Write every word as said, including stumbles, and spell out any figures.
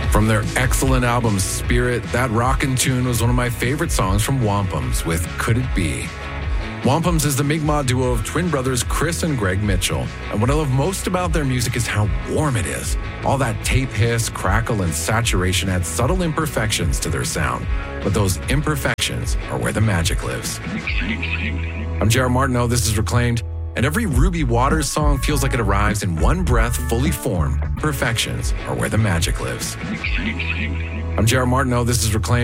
From their excellent album Spirit, that rockin' tune was one of my favorite songs from Wampums with Could It Be? Wampums is the Mi'kmaq duo of twin brothers Chris and Greg Mitchell. And what I love most about their music is how warm it is. All that tape hiss, crackle, and saturation add subtle imperfections to their sound. But those imperfections are where the magic lives. I'm Jared Martineau, this is Reclaimed, and every Ruby Waters song feels like it arrives in one breath, fully formed. Perfections are where the magic lives. I'm Jared Martineau, this is Reclaimed.